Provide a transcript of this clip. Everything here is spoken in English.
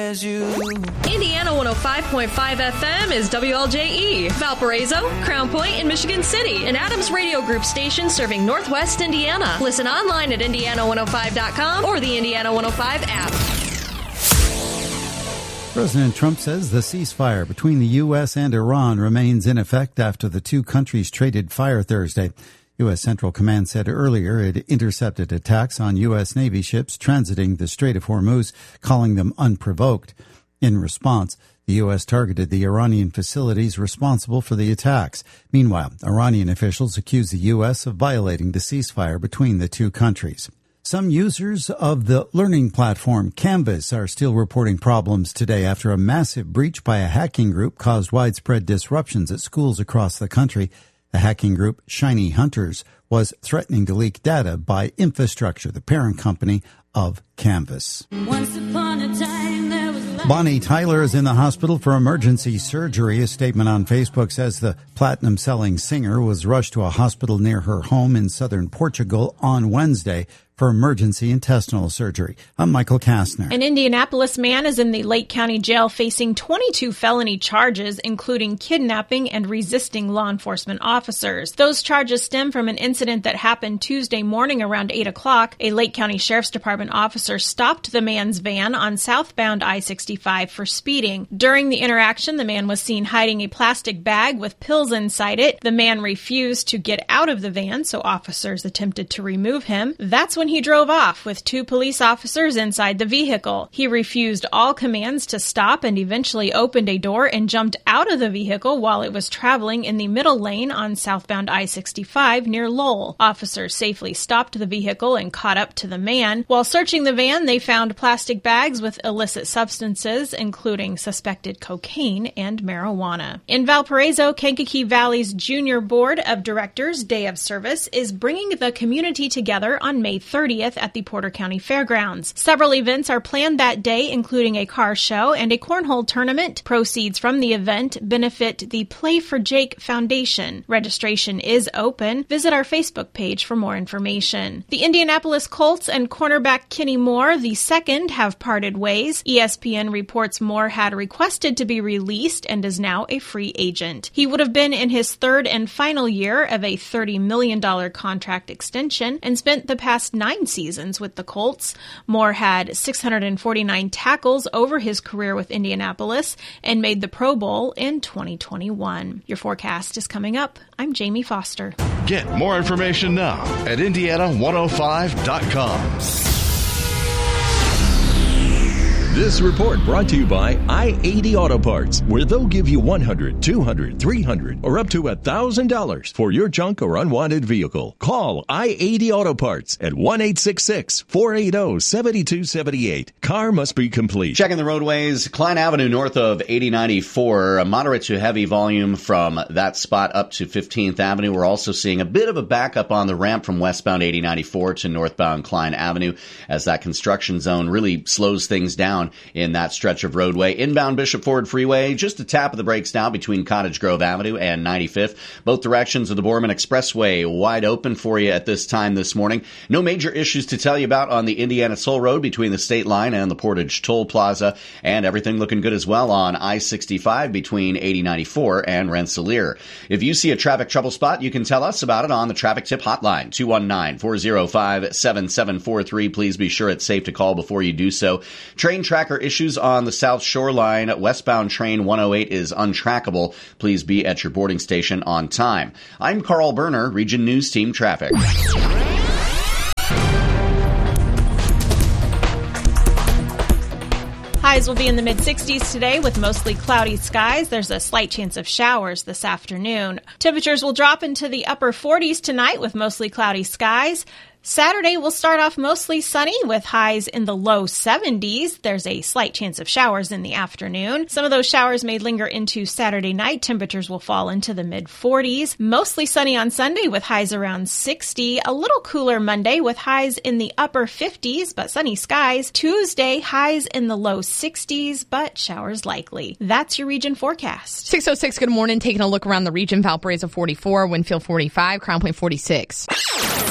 as you. Indiana 105.5 FM is WLJE, Valparaiso, Crown Point, and Michigan City, an Adams Radio Group station serving Northwest Indiana. Listen online at Indiana105.com or the Indiana 105 app. President Trump says the ceasefire between the U.S. and Iran remains in effect after the two countries traded fire Thursday. U.S. Central Command said earlier it intercepted attacks on U.S. Navy ships transiting the Strait of Hormuz, calling them unprovoked. In response, the U.S. targeted the Iranian facilities responsible for the attacks. Meanwhile, Iranian officials accuse the U.S. of violating the ceasefire between the two countries. Some users of the learning platform Canvas are still reporting problems today after a massive breach by a hacking group caused widespread disruptions at schools across the country. The hacking group Shiny Hunters was threatening to leak data by Infrastructure, the parent company of Canvas. Once upon a time there was Bonnie Tyler is in the hospital for emergency surgery. A statement on Facebook says the platinum-selling singer was rushed to a hospital near her home in southern Portugal on Wednesday for emergency intestinal surgery. I'm Michael Kastner. An Indianapolis man is in the Lake County Jail facing 22 felony charges, including kidnapping and resisting law enforcement officers. Those charges stem from an incident that happened Tuesday morning around 8 o'clock. A Lake County Sheriff's Department officer stopped the man's van on southbound I-65 for speeding. During the interaction, the man was seen hiding a plastic bag with pills inside it. The man refused to get out of the van, so officers attempted to remove him. That's when he drove off with two police officers inside the vehicle. He refused all commands to stop and eventually opened a door and jumped out of the vehicle while it was traveling in the middle lane on southbound I-65 near Lowell. Officers safely stopped the vehicle and caught up to the man. While searching the van, they found plastic bags with illicit substances, including suspected cocaine and marijuana. In Valparaiso, Kankakee Valley's Junior Board of Directors Day of Service is bringing the community together on May 30th at the Porter County Fairgrounds. Several events are planned that day, including a car show and a cornhole tournament. Proceeds from the event benefit the Play for Jake Foundation. Registration is open. Visit our Facebook page for more information. The Indianapolis Colts and cornerback Kenny Moore II have parted ways. ESPN reports Moore had requested to be released and is now a free agent. He would have been in his third and final year of a $30 million contract extension and spent the past 9 seasons with the Colts. Moore had 649 tackles over his career with Indianapolis and made the Pro Bowl in 2021. Your forecast is coming up. I'm Jamie Foster. Get more information now at Indiana105.com. This report brought to you by I-80 Auto Parts, where they'll give you $100, $200, $300, or up to $1,000 for your junk or unwanted vehicle. Call I-80 Auto Parts at 1-866-480-7278. Car must be complete. Checking the roadways, Klein Avenue north of 8094, a moderate to heavy volume from that spot up to 15th Avenue. We're also seeing a bit of a backup on the ramp from westbound 8094 to northbound Klein Avenue as that construction zone really slows things down in that stretch of roadway. Inbound Bishop Ford Freeway, just a tap of the brakes now between Cottage Grove Avenue and 95th. Both directions of the Borman Expressway wide open for you at this time this morning. No major issues to tell you about on the Indiana Toll Road between the State Line and the Portage Toll Plaza, and everything looking good as well on I-65 between 8094 and Rensselaer. If you see a traffic trouble spot, you can tell us about it on the Traffic Tip Hotline, 219-405-7743. Please be sure it's safe to call before you do so. Train tracker issues on the South Shore Line. Westbound train 108 is untrackable. Please be at your boarding station on time. I'm Carl Berner, Region News Team Traffic. Highs will be in the mid-60s today with mostly cloudy skies. There's a slight chance of showers this afternoon. Temperatures will drop into the upper 40s tonight with mostly cloudy skies. Saturday will start off mostly sunny with highs in the low 70s. There's a slight chance of showers in the afternoon. Some of those showers may linger into Saturday night. Temperatures will fall into the mid-40s. Mostly sunny on Sunday with highs around 60. A little cooler Monday with highs in the upper 50s, but sunny skies. Tuesday, highs in the low 60s, but showers likely. That's your region forecast. 6:06, good morning. Taking a look around the region. Valparaiso 44, Winfield 45, Crown Point 46.